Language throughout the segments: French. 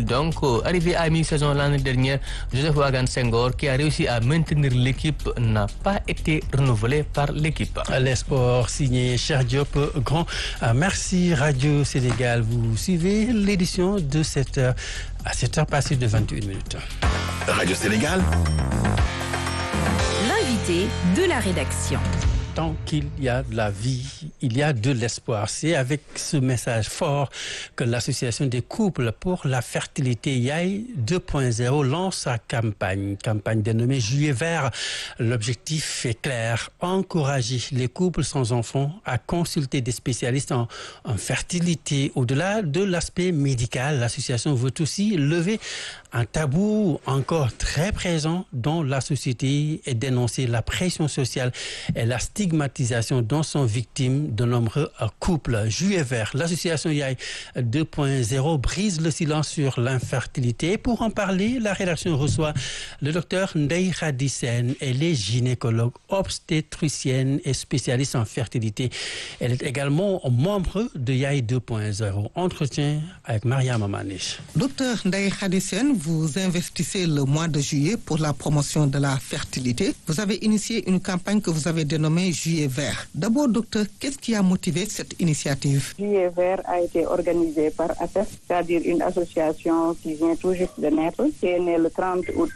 Donc, arrivé à mi-saison l'année dernière, Joseph Wagan Senghor, qui a réussi à maintenir l'équipe, n'a pas été renouvelé par l'équipe. Les sports signé Cheikh Diop Grand. Merci Radio Sénégal. Vous suivez l'édition de 7h à 7h passées de 21 minutes. Radio Sénégal. L'invité de la rédaction. Tant qu'il y a de la vie, il y a de l'espoir. C'est avec ce message fort que l'association des couples pour la fertilité YAI 2.0 lance sa campagne dénommée Juillet vert. L'objectif est clair, encourager les couples sans enfants à consulter des spécialistes en fertilité. Au-delà de l'aspect médical, l'association veut aussi lever un tabou encore très présent dans la société et dénoncer la pression sociale et la stigmatisation dont sont victimes de nombreux couples. Juillet vert, l'association YAI 2.0 brise le silence sur l'infertilité. Pour en parler, la rédaction reçoit le docteur Ndeye Khady Sène. Elle est gynécologue, obstétricienne et spécialiste en fertilité. Elle est également membre de YAI 2.0. Entretien avec Maria Mamaniche. Docteur Ndeye Khady Sène, vous investissez le mois de juillet pour la promotion de la fertilité. Vous avez initié une campagne que vous avez dénommée Juillet vert. D'abord, docteur, qu'est-ce qui a motivé cette initiative? Juillet vert a été organisé par ASEF, c'est-à-dire une association qui vient tout juste de naître, qui est née le 30 août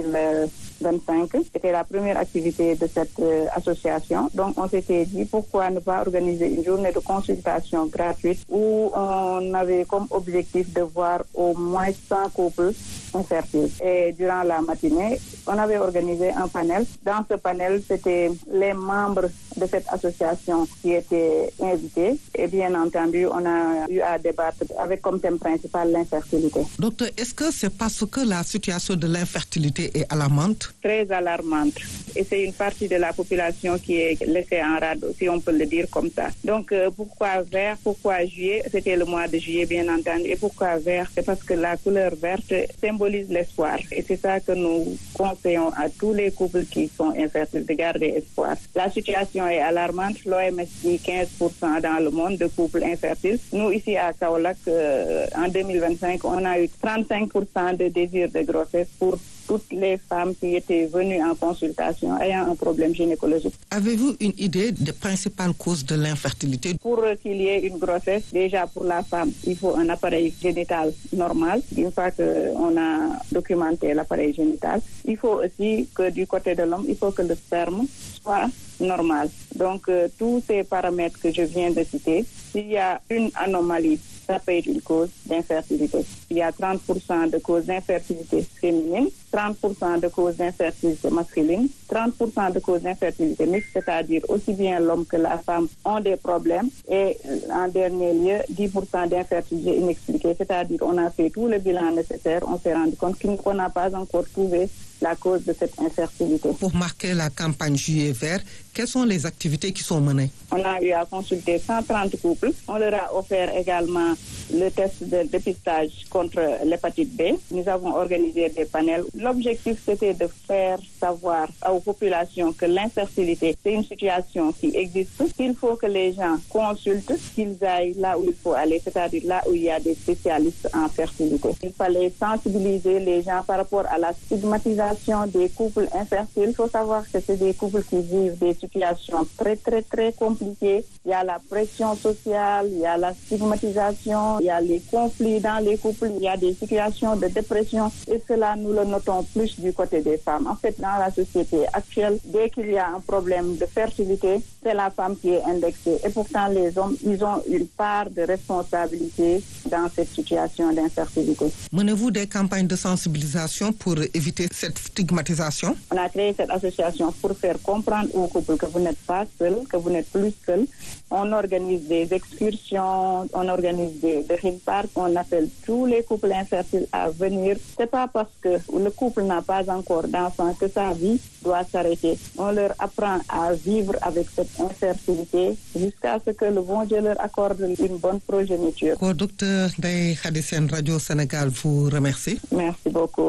2025. C'était la première activité de cette association. Donc, on s'était dit pourquoi ne pas organiser une journée de consultation gratuite où on avait comme objectif de voir au moins 100 couples infertiles. Et durant la matinée, on avait organisé un panel. Dans ce panel, c'était les membres de cette association qui étaient invités. Et bien entendu, on a eu à débattre avec comme thème principal l'infertilité. Docteur, est-ce que c'est parce que la situation de l'infertilité est alarmante? Très alarmante. Et c'est une partie de la population qui est laissée en rade, si on peut le dire comme ça. Donc, pourquoi vert? Pourquoi juillet? C'était le mois de juillet, bien entendu. Et pourquoi vert? C'est parce que la couleur verte symbolise l'espoir. Et c'est ça que nous conseillons à tous les couples qui sont infertiles de garder espoir. La situation est alarmante. L'OMS dit 15% dans le monde de couples infertiles. Nous, ici à Kaolack, en 2025, on a eu 35% de désir de grossesse pour toutes les femmes qui étaient venues en consultation ayant un problème gynécologique. Avez-vous une idée des principales causes de l'infertilité? Pour qu'il y ait une grossesse, déjà pour la femme, il faut un appareil génital normal. Une fois qu'on a documenté l'appareil génital, il faut aussi que du côté de l'homme, il faut que le sperme soit normal. Donc, tous ces paramètres que je viens de citer, s'il y a une anomalie, ça peut être une cause d'infertilité. Il y a 30% de causes d'infertilité féminine, 30% de causes d'infertilité masculine, 30% de causes d'infertilité mixte, c'est-à-dire aussi bien l'homme que la femme ont des problèmes. Et en dernier lieu, 10% d'infertilité inexpliquée, c'est-à-dire on a fait tout le bilan nécessaire, on s'est rendu compte qu'on n'a pas encore trouvé la cause de cette infertilité. Pour marquer la campagne Juillet vert, quelles sont les activités qui sont menées? On a eu à consulter 130 couples. On leur a offert également le test de dépistage contre l'hépatite B. Nous avons organisé des panels. L'objectif, c'était de faire savoir aux populations que l'infertilité, c'est une situation qui existe. Il faut que les gens consultent, qu'ils aillent là où il faut aller, c'est-à-dire là où il y a des spécialistes en fertilité. Il fallait sensibiliser les gens par rapport à la stigmatisation des couples infertiles. Il faut savoir que c'est des couples qui vivent des situations très, très, très compliquées. Il y a la pression sociale, il y a la stigmatisation, il y a les conflits dans les couples, il y a des situations de dépression. Et cela, nous le notons plus du côté des femmes. En fait, dans la société actuelle, dès qu'il y a un problème de fertilité, c'est la femme qui est indexée. Et pourtant, les hommes, ils ont une part de responsabilité dans cette situation d'infertilité. Menez-vous des campagnes de sensibilisation pour éviter cette stigmatisation? On a créé cette association pour faire comprendre aux couples que vous n'êtes pas seul, que vous n'êtes plus seul. On organise des excursions, on organise des repas, on appelle tous les couples infertiles à venir. C'est pas parce que le couple n'a pas encore d'enfant que sa vie doit s'arrêter. On leur apprend à vivre avec cette infertilité jusqu'à ce que le bon Dieu leur accorde une bonne progéniture. Docteur Ndeye Khady Sène, Radio Sénégal vous remercie. Merci beaucoup.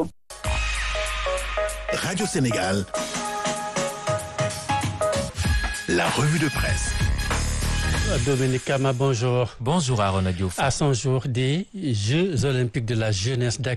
Radio Sénégal, la revue de presse. Dominique Kama, bonjour. Bonjour Aaron Diouf. À 100 jours des Jeux Olympiques de la jeunesse